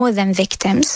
more than victims.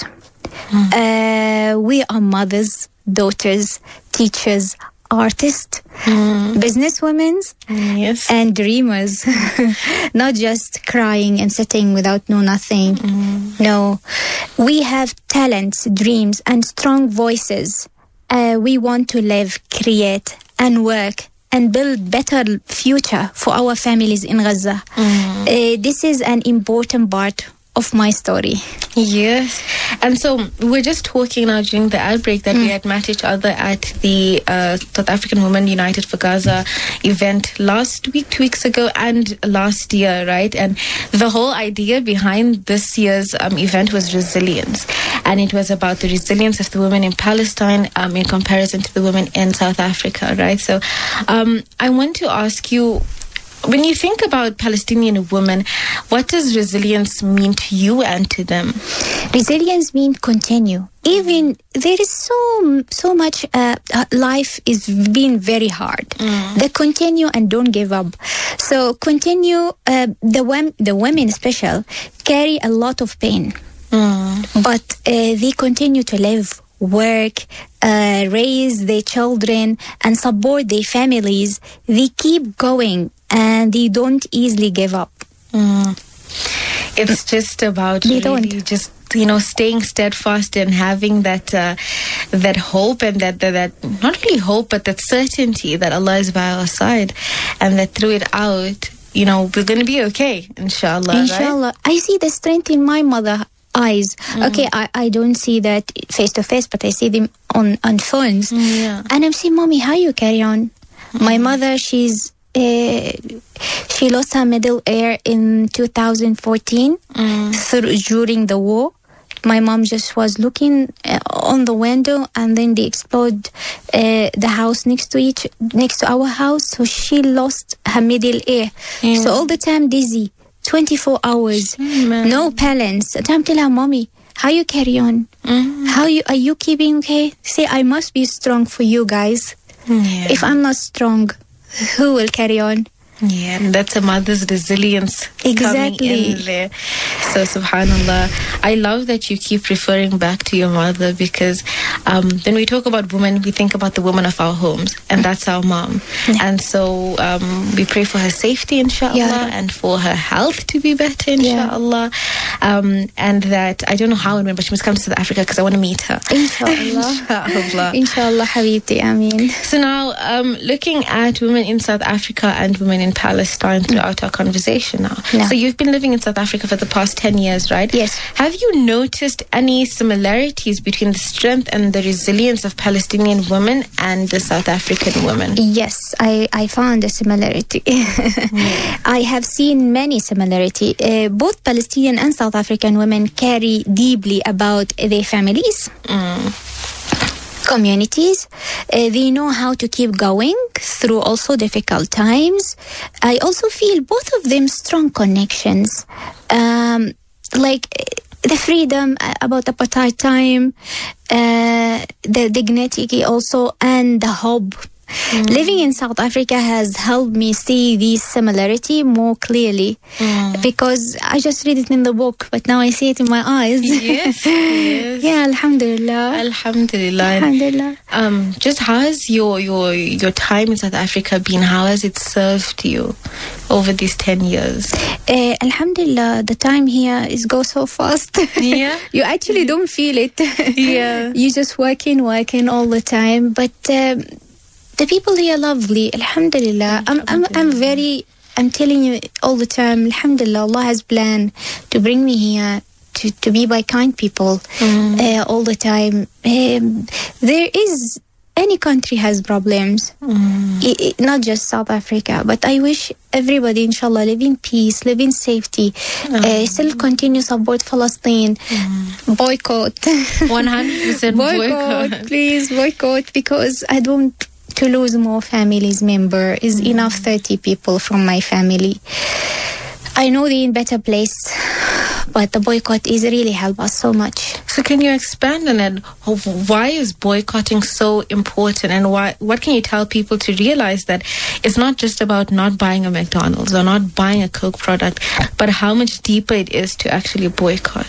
We are mothers, daughters, teachers, artists, businesswomen, Yes. and dreamers. Not just crying and sitting without know nothing. No, we have talents, dreams, and strong voices. We want to live, create, and work and build better future for our families in Gaza. This is an important part of my story. Yes. And so we're just talking now during the outbreak that we had met each other at the South African Women United for Gaza event last week, 2 weeks ago, and last year, right? And the whole idea behind this year's event was resilience. And it was about the resilience of the women in Palestine in comparison to the women in South Africa, right? So I want to ask you, when you think about Palestinian women, what does resilience mean to you and to them? Resilience means continue. Even there is so much life is being very hard. They continue and don't give up. So continue. The women, special, carry a lot of pain, but they continue to live, work, raise their children, and support their families. They keep going and they don't easily give up. It's just about They really don't. just, staying steadfast and having that hope and that not really hope, but that certainty that Allah is by our side, and that through it out, we're going to be okay, inshallah. Inshallah. Right? I see the strength in my mother eyes. Okay, I don't see that face to face, but I see them on phones. Yeah. And I'm saying, Mommy, how you carry on? My mother, she lost her middle ear in 2014 during the war. My mom just was looking on the window, and then they exploded the house next to our house. So she lost her middle ear. So all the time dizzy, 24 hours, no balance. I'm telling her, Mommy, how you carry on? Are you keeping okay? Say, I must be strong for you guys. Yeah. If I'm not strong, who will carry on? Yeah, and that's a mother's resilience coming in there. So, subhanAllah, I love that you keep referring back to your mother, because when we talk about women, we think about the woman of our homes, and that's our mom. And so we pray for her safety, inshallah, and for her health to be better, inshallah. And that, I don't know how and when, but she must come to South Africa because I want to meet her. Inshallah. Inshallah, Habibti, Ameen. So now, looking at women in South Africa and women in Palestine throughout our conversation now. So you've been living in South Africa for the past 10 years, right? Yes. Have you noticed any similarities between the strength and the resilience of Palestinian women and the South African women? Yes, I found a similarity. I have seen many similarity. Both Palestinian and South African women carry deeply about their families. Communities. They know how to keep going through also difficult times. I also feel both of them strong connections, like the freedom about apartheid time, the dignity also, and the hope. Living in South Africa has helped me see this similarity more clearly, because I just read it in the book, but now I see it in my eyes. Yes. Yeah, alhamdulillah. Alhamdulillah. Just how has your time in South Africa been? How has it served you over these 10 years? Alhamdulillah, the time here is go so fast. Yeah. You actually don't feel it. Yeah. You just working all the time, but the people here are lovely. Alhamdulillah. I'm telling you all the time, alhamdulillah, Allah has planned to bring me here to be by kind people all the time. There is, any country has problems, not just South Africa, but I wish everybody, inshallah, live in peace, live in safety, still continue support Palestine, boycott. 100% boycott. Please boycott, because I don't to lose more families member. Is enough 30 people from my family. I know they're in better place, but the boycott is really help us so much. So can you expand on that? Why is boycotting so important, and what can you tell people to realize that it's not just about not buying a McDonald's or not buying a Coke product, but how much deeper it is to actually boycott?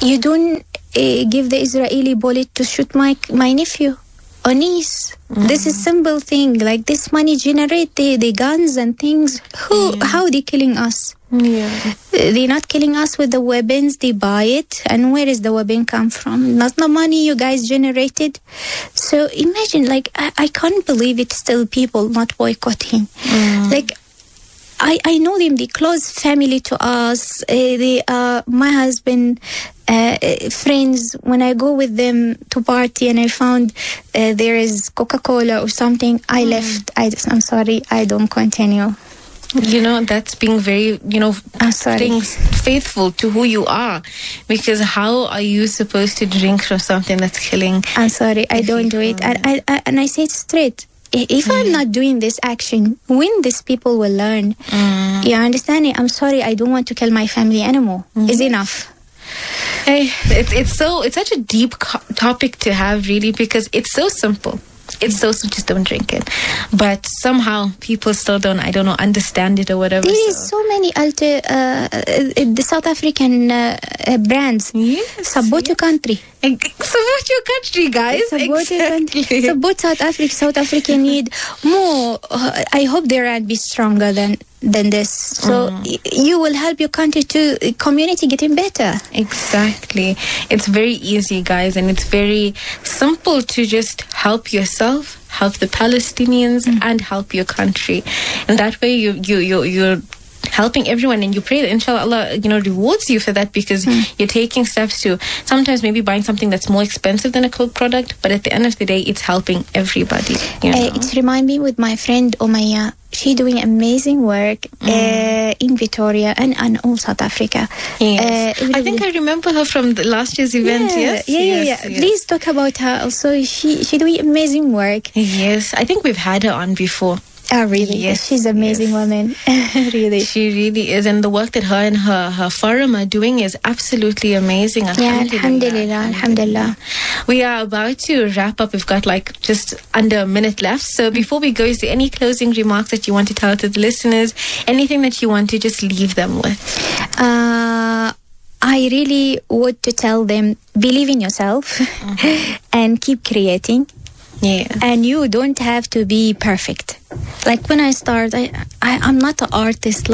you don't give the Israeli bullet to shoot my nephew or niece. This is simple thing. Like, this money generate the guns and things. How they killing us? They're not killing us with the weapons. They buy it. And where is the weapon come from? Not the money you guys generated. So imagine, like, I can't believe it's still people not boycotting. Like, I know them. They close family to us. They my husband friends. When I go with them to party and I found there is Coca-Cola or something, I left. I'm sorry. I don't continue. That's being very, I'm sorry. Staying faithful to who you are. Because how are you supposed to drink from something that's killing? I'm sorry. I don't do it. And I say it straight. If I'm not doing this action, when these people will learn, you understand it? I'm sorry, I don't want to kill my family anymore. It's enough. Hey, it's such a deep topic to have, really, because it's so simple. It's so simple, just don't drink it. But somehow people still don't, understand it or whatever. There is so many the South African brands. Yes, Support your country. Support your country, guys. Support your country. Support South Africa. South Africa need more. I hope they will be stronger than this. So you will help your country to community getting better. Exactly. It's very easy, guys, and it's very simple to just help yourself, help the Palestinians, and help your country. And that way you're helping everyone, and you pray that inshallah Allah rewards you for that, because you're taking steps to sometimes maybe buying something that's more expensive than a Coke product, but at the end of the day it's helping everybody. It reminds me with my friend Umayya. She doing amazing work in Victoria and all South Africa. Yes. I think I remember her from the last year's event. Yes. Please talk about her also. She doing amazing work. Yes, I think we've had her on before. Oh, really? Yes, she's an amazing woman. Really. She really is. And the work that her and her forum are doing is absolutely amazing. Alhamdulillah. We are about to wrap up. We've got just under a minute left. So before we go, is there any closing remarks that you want to tell to the listeners? Anything that you want to just leave them with? I really want to tell them, believe in yourself and keep creating. Yeah. And you don't have to be perfect. Like when I start, I'm not an artist,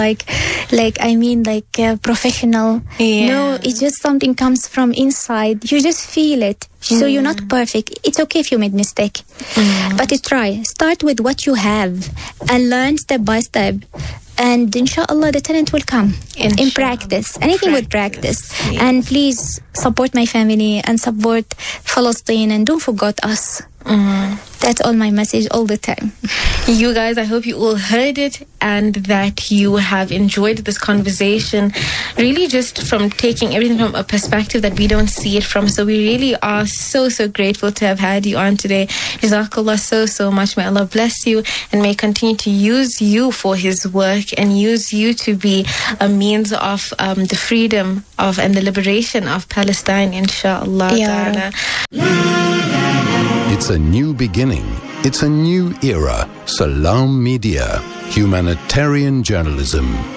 professional. Yeah. No, it's just something comes from inside. You just feel it. So you're not perfect. It's okay if you made mistake. But try. Start with what you have and learn step by step. And inshallah, the talent will come in practice. Anything with practice. Yes. And please support my family and support Palestine, and don't forget us. That's all my message all the time. You guys, I hope you all heard it and that you have enjoyed this conversation, really just from taking everything from a perspective that we don't see it from. So we really are so grateful to have had you on today. Jazakallah so much. May Allah bless you and may continue to use you for His work and use you to be a means of the freedom of and the liberation of Palestine, inshallah. Yeah. It's a new beginning. It's a new era. Salam Media. Humanitarian journalism.